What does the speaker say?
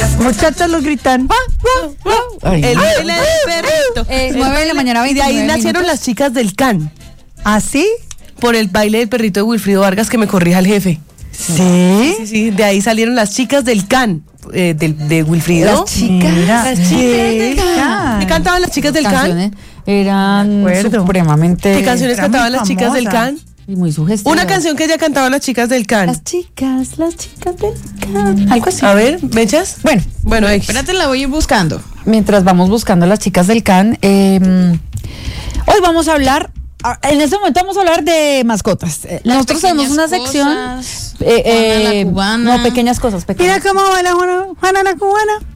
Muchachos lo gritan. El baile del perrito. 9 de la mañana, Y de ahí 29 nacieron minutos. las chicas del CAN. ¿Así? Por el baile del perrito de Wilfrido Vargas, que me corrija el jefe. Sí. Sí, de ahí salieron las chicas del CAN, de Wilfrido. Las chicas. Mira, Las chicas del sí. CAN. ¿Qué cantaban las chicas del CAN? Canciones eran De acuerdo. supremamente. ¿Qué canciones era cantaban muy las chicas del famosa. CAN? Y muy sugestivas. Una canción que ya cantaban las chicas del CAN. Las chicas del can. Algo así. A ver, ¿mechas? Bueno, Espérate, la voy a ir buscando. mientras vamos buscando a las chicas del can, hoy vamos a hablar. En este momento vamos a hablar de mascotas. Nosotros tenemos una sección. Juana la cubana. No, pequeñas cosas. Mira cómo va la Juana la cubana.